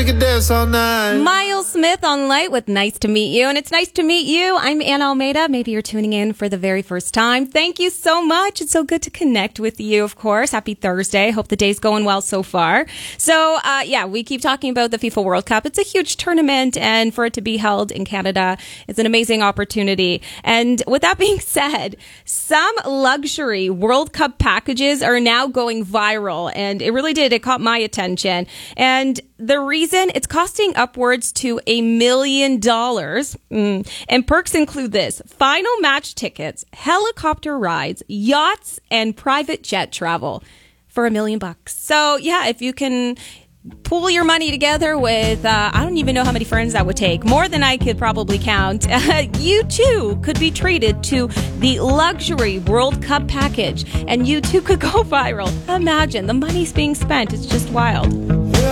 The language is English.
could dance all night. Miles Smith on Light with Nice to Meet You. And it's nice to meet you. I'm Anna Almeida. Maybe you're tuning in for the very first time. Thank you so much. It's so good to connect with you, of course. Happy Thursday. Hope the day's going well so far. So, we keep talking about the FIFA World Cup. It's a huge tournament, and for it to be held in Canada, it's an amazing opportunity. And with that being said, some luxury World Cup packages are now going viral, and it caught my attention. And the reason, it's costing upwards to $1 million. And perks include this: final match tickets, helicopter rides, yachts, and private jet travel for $1 million. So yeah, if you can pool your money together with, I don't even know how many friends that would take, more than I could probably count, you too could be treated to the luxury World Cup package, and you too could go viral. Imagine the money's being spent. It's just wild.